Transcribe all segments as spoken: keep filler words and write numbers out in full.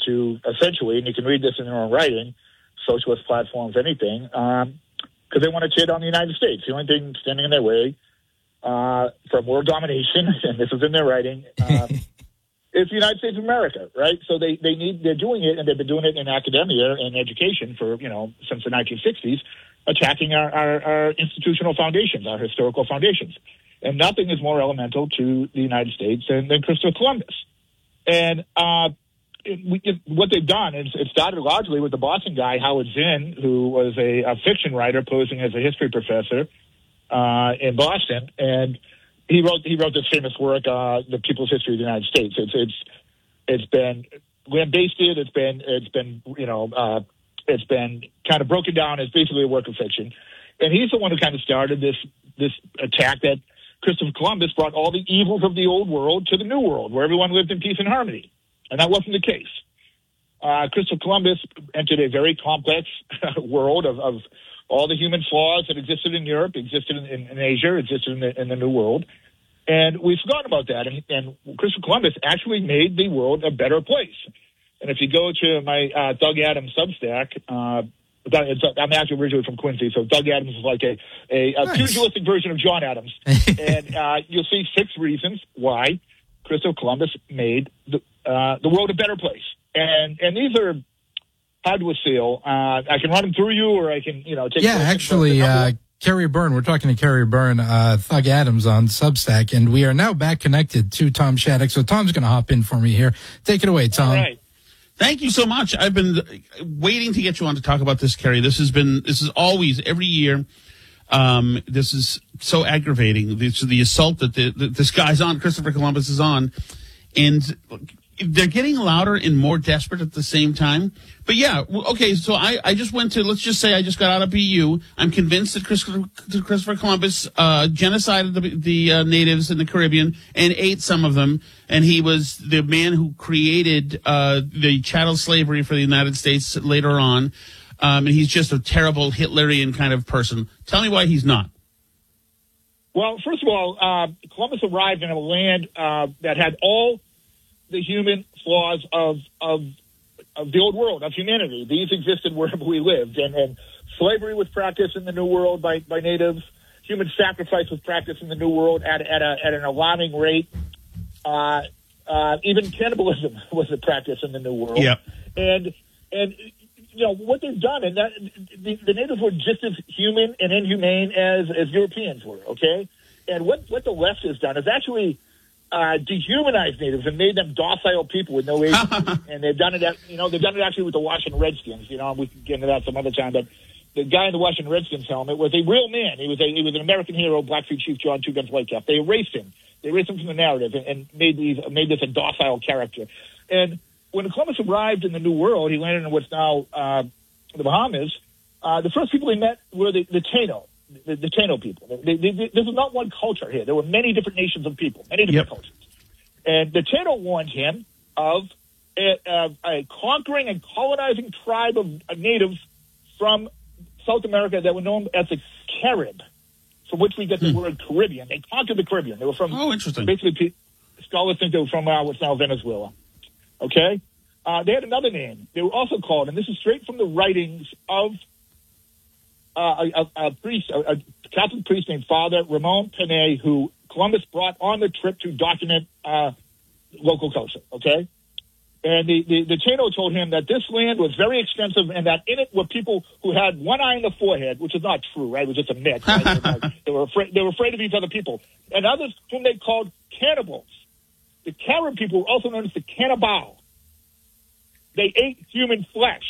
to essentially, and you can read this in their own writing, socialist platforms, anything, um, because they want to tear down the United States. The only thing standing in their way uh, from world domination, and this is in their writing, uh, is the United States of America, right? So they, they need, they're doing it, and they've been doing it in academia and education for, you know, since the nineteen sixties, attacking our, our, our institutional foundations, our historical foundations. And nothing is more elemental to the United States than, than Christopher Columbus. And uh, it, we, it, what they've done is it started largely with the Boston guy, Howard Zinn, who was a, a fiction writer posing as a history professor uh, in Boston. And he wrote he wrote this famous work, uh, The People's History of the United States. It's it's it's been lambasted. It's been it's been you know uh, it's been kind of broken down as basically a work of fiction. And he's the one who kind of started this this attack that Christopher Columbus brought all the evils of the old world to the new world, where everyone lived in peace and harmony. And that wasn't the case. Uh, Christopher Columbus entered a very complex world of, of all the human flaws that existed in Europe, existed in, in, in Asia, existed in the, in the New World. And we've forgotten about that. And, and Christopher Columbus actually made the world a better place. And if you go to my uh, Doug Adams Substack, uh, I'm actually originally from Quincy, so Doug Adams is like a, a, a nice. pugilistic version of John Adams. And uh, you'll see six reasons why Christopher Columbus made the, uh, the world a better place. And and these are hard to assail. Uh, I can run them through you, or I can, you know, take Yeah, actually, uh, Kerry Byrne, we're talking to Kerry Byrne, uh, Thug Adams on Substack, and we are now back connected to Tom Shattuck. So Tom's going to hop in for me here. Take it away, Tom. All right. Thank you so much. I've been waiting to get you on to talk about this, Kerry. This has been, this is always, every year, um, this is so aggravating. This, the assault that, the, that this guy's on, Christopher Columbus is on, and they're getting louder and more desperate at the same time. But yeah, okay, so I, I just went to, let's just say I just got out of B U. I'm convinced that Christopher, Christopher Columbus uh, genocided the, the uh, natives in the Caribbean and ate some of them. And he was the man who created uh, the chattel slavery for the United States later on. Um, and he's just a terrible Hitlerian kind of person. Tell me why he's not. Well, first of all, uh, Columbus arrived in a land uh, that had all the human flaws of, of of the old world, of humanity. These existed wherever we lived. And, and slavery was practiced in the New World by, by natives. Human sacrifice was practiced in the New World at, at, a, at an alarming rate. Uh, uh, even cannibalism was a practice in the New World. Yep. And, and you know, what they've done, and that, the, the natives were just as human and inhumane as, as Europeans were, okay? And what, what the left has done is actually Uh, dehumanized natives and made them docile people with no agency. And they've done it, at, you know, they've done it actually with the Washington Redskins. You know, we can get into that some other time. But the guy in the Washington Redskins helmet was a real man. He was a, he was an American hero, Blackfeet Chief John Two Guns Whitecap. They erased him. They erased him from the narrative and, and made these made this a docile character. And when Columbus arrived in the New World, he landed in what's now uh, the Bahamas. Uh, the first people he met were the, the Taino. The, the Taino people. They, they, they, this is not one culture here. There were many different nations of people, many different yep. cultures. And the Taino warned him of a, a, a conquering and colonizing tribe of natives from South America that were known as the Carib, from which we get the hmm. word Caribbean. They conquered the Caribbean. They were from, oh, interesting. basically, scholars think they were from uh, what's now Venezuela. Okay? Uh, they had another name. They were also called, and this is straight from the writings of Uh, a, a priest, a, a Catholic priest named Father Ramon Panay, who Columbus brought on the trip to document uh, local culture, okay? And the, the, the Taino told him that this land was very extensive and that in it were people who had one eye in the forehead, which is not true, right? It was just a myth. Right? They, were, they, were afraid, they were afraid of these other people. And others whom they called cannibals. The Carib people were also known as the cannibal. They ate human flesh.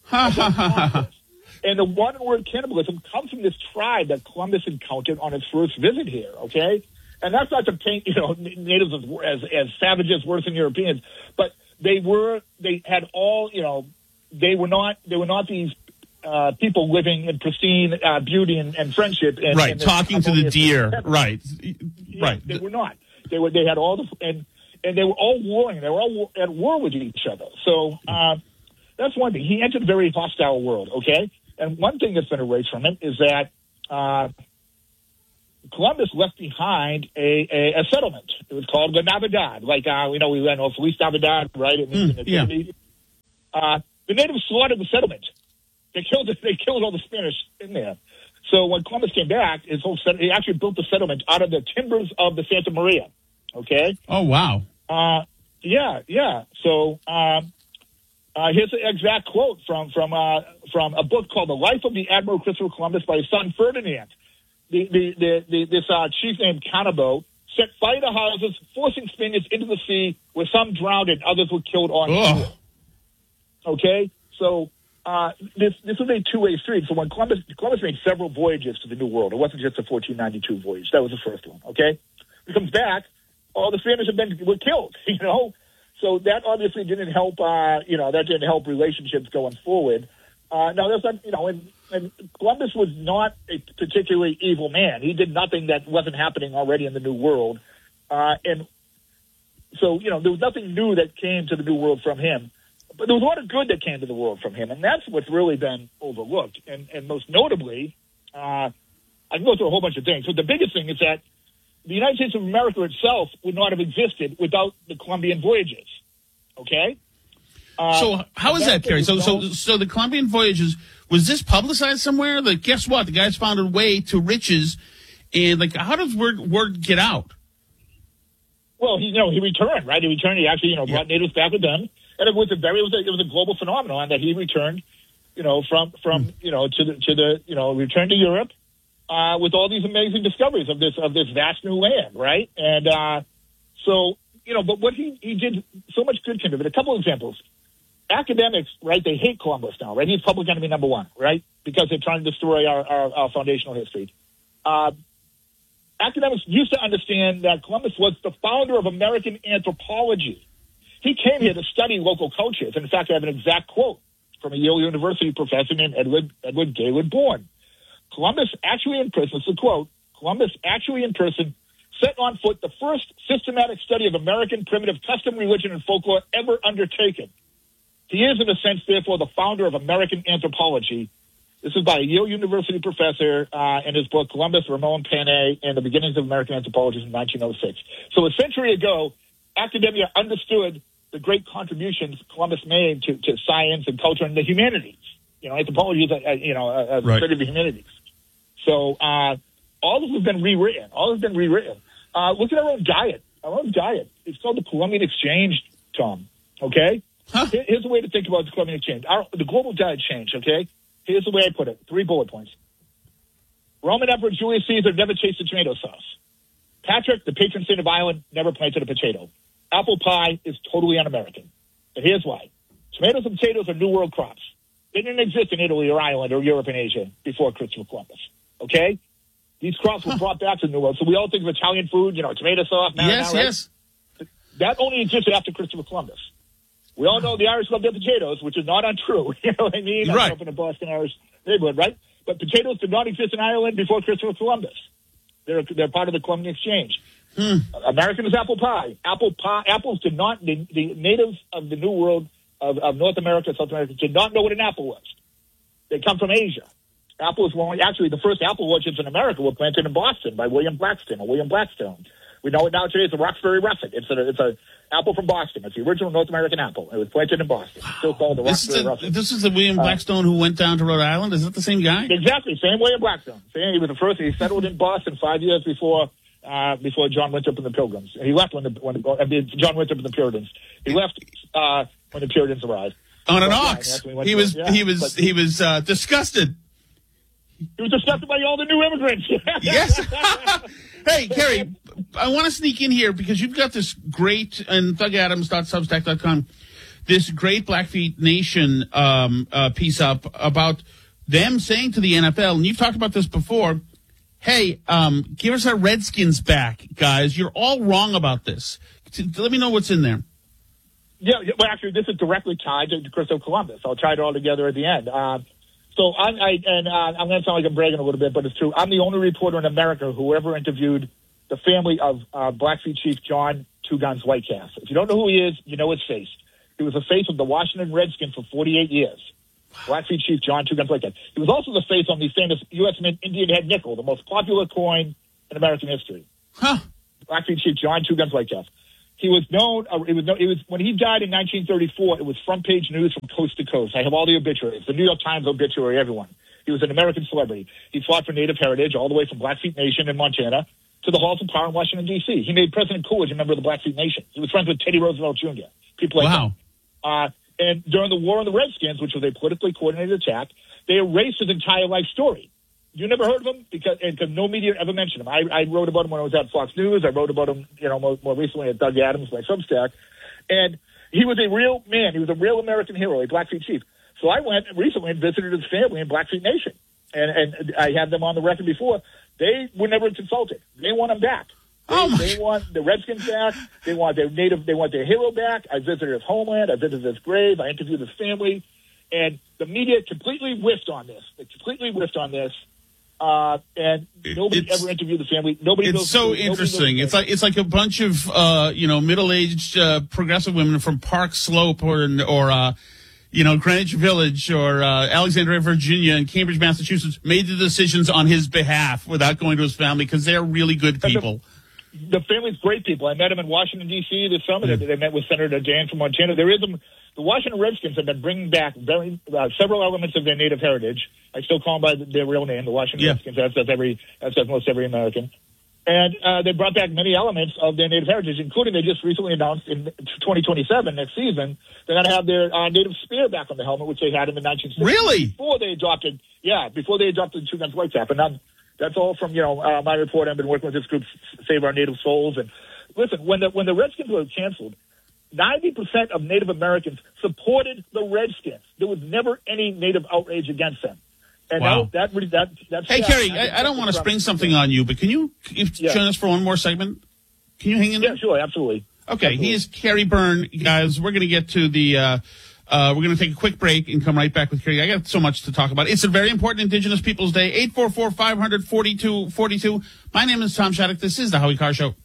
And the one word cannibalism comes from this tribe that Columbus encountered on his first visit here, okay? And that's not to paint, you know, natives as, as, as savages worse than Europeans, but they were, they had all, you know, they were not, they were not these uh, people living in pristine uh, beauty and, and friendship. And, right, and talking to the deer, right, yeah, right. They were not. They were, they had all the, and, and they were all warring. They were all at war with each other. So uh, that's one thing. He entered a very hostile world, okay? And one thing that's been erased from it is that uh, Columbus left behind a, a, a settlement. It was called La Navidad. Like, uh, you know, we went off Feliz Navidad, right? It means mm, yeah. uh, the natives slaughtered the settlement. They killed it. They killed all the Spanish in there. So when Columbus came back, his whole set, he actually built the settlement out of the timbers of the Santa Maria. Okay. Oh wow. Uh, yeah, yeah. So um, uh, here's the exact quote from from uh, from a book called "The Life of the Admiral Christopher Columbus" by his son Ferdinand. The the, the, the this uh, chief named Cannabo set fire to houses, forcing Spaniards into the sea, where some drowned and others were killed on shore. Okay, so. Uh, this this was a two-way street. So when Columbus Columbus made several voyages to the New World, it wasn't just a fourteen ninety-two voyage. That was the first one. Okay, he comes back, all the Spanish have been were killed. You know, so that obviously didn't help. Uh, you know, that didn't help relationships going forward. Uh, now that's not. You know, and, and Columbus was not a particularly evil man. He did nothing that wasn't happening already in the New World, uh, and so you know there was nothing new that came to the New World from him. But there was a lot of good that came to the world from him, and that's what's really been overlooked. And, and most notably, uh, I can go through a whole bunch of things, but the biggest thing is that the United States of America itself would not have existed without the Columbian voyages. Okay? Uh, so how is that, Kerry? So, so, so the Columbian voyages, was this publicized somewhere? Like, guess what? The guys found a way to riches, and like, how does word word get out? Well, he, you know, he returned, right? He returned. He actually, you know, brought yeah. natives back with them. And it was a very, it was a, it was a global phenomenon that he returned, you know, from, from, you know, to the, to the, you know, returned to Europe, uh, with all these amazing discoveries of this, of this vast new land, right? And, uh, so, you know, but what he, he did so much good came of it. A couple of examples. Academics, right, they hate Columbus now, right? He's public enemy number one, right? Because they're trying to destroy our, our, our foundational history. Uh, academics used to understand that Columbus was the founder of American anthropology. He came here to study local cultures. And in fact, I have an exact quote from a Yale University professor named Edward, Edward Gaylord Bourne. Columbus actually in person, it's a quote, Columbus actually in person set on foot the first systematic study of American primitive custom, religion, and folklore ever undertaken. He is, in a sense, therefore, the founder of American anthropology. This is by a Yale University professor uh, in his book, Columbus, Ramon Panay, and the Beginnings of American Anthropology in nineteen oh six. So a century ago, academia understood the great contributions Columbus made to, to science and culture and the humanities. You know, anthropology is a, a you know a, a right. study of the humanities. So uh, all this has been rewritten. All has been rewritten. Uh, look at our own diet. Our own diet. It's called the Columbian Exchange, Tom. Okay. Huh? Here, here's the way to think about the Columbian Exchange. Our, the global diet change. Okay. Here's the way I put it. Three bullet points. Roman Emperor Julius Caesar never tasted tomato sauce. Patrick, the patron saint of Ireland, never planted a potato. Apple pie is totally un-American. And here's why. Tomatoes and potatoes are New World crops. They didn't exist in Italy or Ireland or Europe and Asia before Christopher Columbus. Okay? These crops were brought back to the New World. So we all think of Italian food, you know, tomato sauce. Marinara, yes, right? yes. That only existed after Christopher Columbus. We all know the Irish love their potatoes, which is not untrue. You know what I mean? I Right. grew up in a Boston Irish neighborhood, right? But potatoes did not exist in Ireland before Christopher Columbus. They're, they're part of the Columbian Exchange. Hmm. American is apple pie. Apple pie. Apples did not. The, the natives of the New World of, of North America, South America, did not know what an apple was. They come from Asia. Apples were only, actually the first apple orchards in America were planted in Boston by William Blackstone or William Blackstone. We know it now today. It's a Roxbury Russet. It's a it's a apple from Boston. It's the original North American apple. It was planted in Boston. Wow. Still called the This is, Roxbury the, Russet. this is the William Blackstone uh, who went down to Rhode Island? Is that the same guy? Exactly. Same William Blackstone. Same, he was the first. He settled in Boston five years before uh, before John Winthrop and the Pilgrims. He left when the when the, I mean, John Winthrop and the Puritans. He left uh, when the Puritans arrived. On an but, ox. Yeah, he, was, yeah, he was but, he was uh, disgusted. He was disgusted by all the new immigrants. Yes. Hey, Kerry, I want to sneak in here because you've got this great, and thug adams dot substack dot com, this great Blackfeet Nation um, uh, piece up about them saying to the N F L, and you've talked about this before, hey, um, give us our Redskins back, guys. You're all wrong about this. Let me know what's in there. Yeah, well, actually, this is directly tied to Christopher Columbus. I'll tie it all together at the end. Uh, so I'm, I, and uh, I'm going to sound like I'm bragging a little bit, but it's true. I'm the only reporter in America who ever interviewed the family of uh, Blackfeet Chief John Two Guns Whitecalf. If you don't know who he is, you know his face. He was the face of the Washington Redskins for forty-eight years. Blackfeet Chief John Two Guns Whitecalf. He was also the face on the famous U S Mint Indian head nickel, the most popular coin in American history. Huh. Blackfeet Chief John Two Guns Whitecalf. he was known. Uh, it was no, it was when he died in nineteen thirty-four. It was front page news from coast to coast. I have all the obituaries. The New York Times obituary. Everyone. He was an American celebrity. He fought for Native heritage all the way from Blackfeet Nation in Montana to the halls of power in Washington D C. He made President Coolidge a member of the Blackfeet Nation. He was friends with Teddy Roosevelt Junior People like wow. that. Uh, and during the War on the Redskins, which was a politically coordinated attack, they erased his entire life story. You never heard of him because, because no media ever mentioned him. I, I wrote about him when I was at Fox News. I wrote about him, you know, more, more recently at Doug Adams, my Substack. And he was a real man. He was a real American hero, a Blackfeet chief. So I went recently and visited his family in Blackfeet Nation. And, and I had them on the record before. They were never consulted. They want him back. They, oh they want the Redskins back. They want their native. They want their hero back. I visited his homeland. I visited his grave. I interviewed his family. And the media completely whiffed on this. They completely whiffed on this. Uh, and nobody it's, ever interviewed the family. Nobody. It's knows, so nobody interesting. knows It's like it's like a bunch of uh, you know middle-aged uh, progressive women from Park Slope or or uh, you know Greenwich Village or uh, Alexandria, Virginia, and Cambridge, Massachusetts made the decisions on his behalf without going to his family because they're really good people. The, the family's great people. I met him in Washington D C this summer. Yeah. They, they met with Senator Dan from Montana. There is a The Washington Redskins have been bringing back very uh, several elements of their native heritage. I still call them by their real name, the Washington yeah. Redskins, as does every, as does most every American. And uh, they brought back many elements of their native heritage, including they just recently announced in twenty twenty-seven, next season, they're going to have their uh, native spear back on the helmet, which they had in the nineteen sixties. Really? Before they adopted, yeah, before they adopted the Two Guns White Cap. And now, that's all from, you know, uh, my report. I've been working with this group, Save Our Native Souls. And listen, when the, when the Redskins were canceled, ninety percent of Native Americans supported the Redskins. There was never any Native outrage against them. And wow. that, that, that, that's hey, that, Kerry, I, I, I don't want to spring something on you, but can you yeah. join us for one more segment? Can you hang in there? Yeah, sure, absolutely. Okay, absolutely. He is Kerry Byrne. Guys, we're going to get to the, uh, uh, we're going to take a quick break and come right back with Kerry. I got so much to talk about. It's a very important Indigenous Peoples Day. eight four four, five hundred, forty-two forty-two. My name is Tom Shattuck. This is the Howie Carr Show.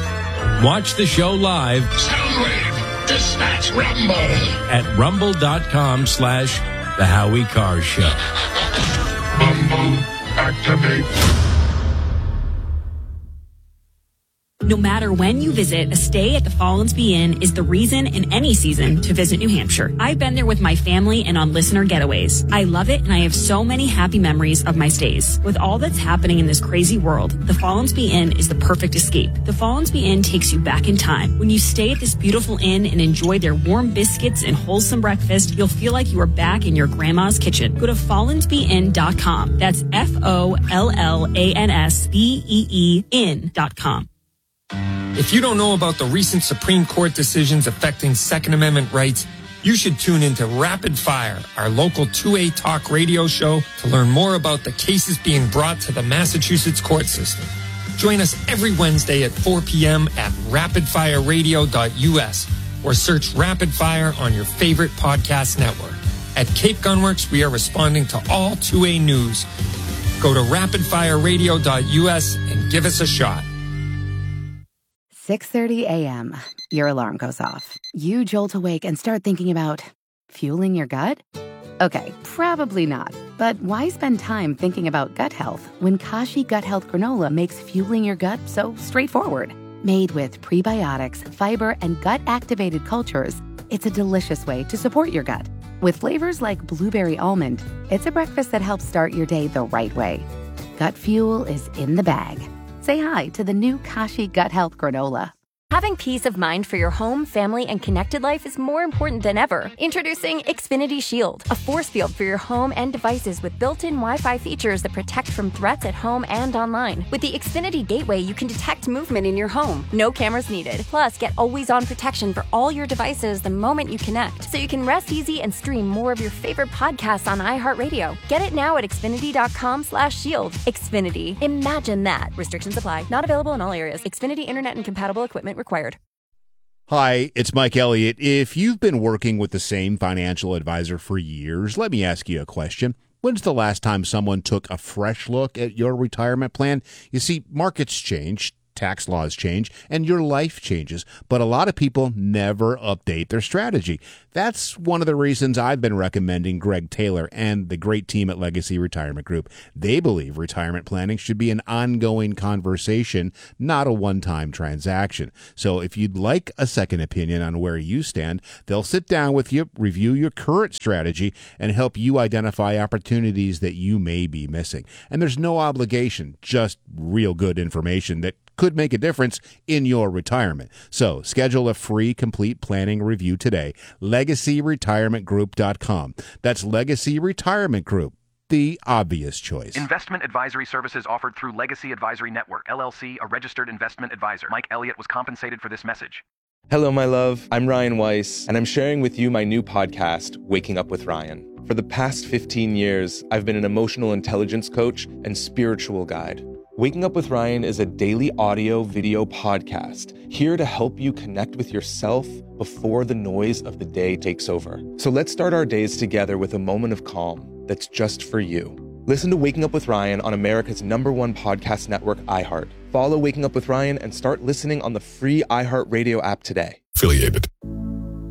Watch the show live. Soundwave, dispatch Rumble. At rumble.com slash the Howie Carr Show. Rumble, activate. No matter when you visit, a stay at the Follansbee Inn is the reason in any season to visit New Hampshire. I've been there with my family and on listener getaways. I love it, and I have so many happy memories of my stays. With all that's happening in this crazy world, the Follansbee Inn is the perfect escape. The Follansbee Inn takes you back in time. When you stay at this beautiful inn and enjoy their warm biscuits and wholesome breakfast, you'll feel like you are back in your grandma's kitchen. Go to follansbee inn dot com. That's F O L L A N S B E E inn dot com. If you don't know about the recent Supreme Court decisions affecting Second Amendment rights, you should tune into Rapid Fire, our local two A talk radio show, to learn more about the cases being brought to the Massachusetts court system. Join us every Wednesday at four p.m. at rapid fire radio dot U S or search Rapid Fire on your favorite podcast network. At Cape Gunworks, we are responding to all two A news. Go to rapid fire radio dot U S and give us a shot. six thirty a.m. Your alarm goes off. You jolt awake and start thinking about fueling your gut? Okay, probably not. But why spend time thinking about gut health when Kashi Gut Health Granola makes fueling your gut so straightforward? Made with prebiotics, fiber, and gut-activated cultures, it's a delicious way to support your gut. With flavors like blueberry almond, it's a breakfast that helps start your day the right way. Gut fuel is in the bag. Say hi to the new Kashi Gut Health Granola. Having peace of mind for your home, family, and connected life is more important than ever. Introducing Xfinity Shield, a force field for your home and devices with built-in Wi-Fi features that protect from threats at home and online. With the Xfinity Gateway, you can detect movement in your home. No cameras needed. Plus, get always-on protection for all your devices the moment you connect, so you can rest easy and stream more of your favorite podcasts on iHeartRadio. Get it now at xfinity.com slash shield. Xfinity. Imagine that. Restrictions apply. Not available in all areas. Xfinity Internet and compatible equipment required. Hi, it's Mike Elliott. If you've been working with the same financial advisor for years, let me ask you a question. When's the last time someone took a fresh look at your retirement plan? You see, markets change, tax laws change and your life changes, but a lot of people never update their strategy. That's one of the reasons I've been recommending Greg Taylor and the great team at Legacy Retirement Group. They believe retirement planning should be an ongoing conversation, not a one-time transaction. So if you'd like a second opinion on where you stand, they'll sit down with you, review your current strategy, and help you identify opportunities that you may be missing. And there's no obligation, just real good information that could make a difference in your retirement. So schedule a free complete planning review today. legacy retirement group dot com. That's Legacy Retirement Group, the obvious choice. Investment advisory services offered through Legacy Advisory Network, L L C, a registered investment advisor. Mike Elliott was compensated for this message. Hello, my love. I'm Ryan Weiss, and I'm sharing with you my new podcast, Waking Up with Ryan. For the past fifteen years, I've been an emotional intelligence coach and spiritual guide. Waking Up with Ryan is a daily audio video podcast here to help you connect with yourself before the noise of the day takes over. So let's start our days together with a moment of calm that's just for you. Listen to Waking Up with Ryan on America's number one podcast network, iHeart. Follow Waking Up with Ryan and start listening on the free iHeartRadio app today. Affiliated.